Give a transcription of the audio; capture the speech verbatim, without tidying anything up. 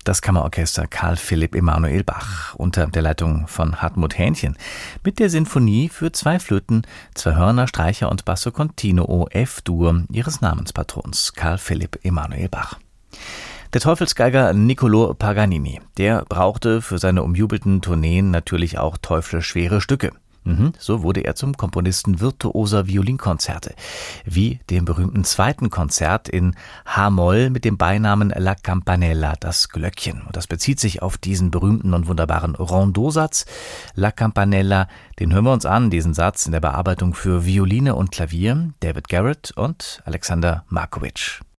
Das Kammerorchester Carl Philipp Emanuel Bach unter der Leitung von Hartmut Hähnchen mit der Sinfonie für zwei Flöten, zwei Hörner, Streicher und Basso Continuo F-Dur ihres Namenspatrons Carl Philipp Emanuel Bach. Der Teufelsgeiger Niccolò Paganini, der brauchte für seine umjubelten Tourneen natürlich auch teuflisch schwere Stücke. Mhm, so wurde er zum Komponisten virtuoser Violinkonzerte, wie dem berühmten zweiten Konzert in H-Moll mit dem Beinamen La Campanella, das Glöckchen. Und das bezieht sich auf diesen berühmten und wunderbaren Rondeau-Satz. La Campanella, den hören wir uns an, diesen Satz in der Bearbeitung für Violine und Klavier, David Garrett und Alexander Markowitsch.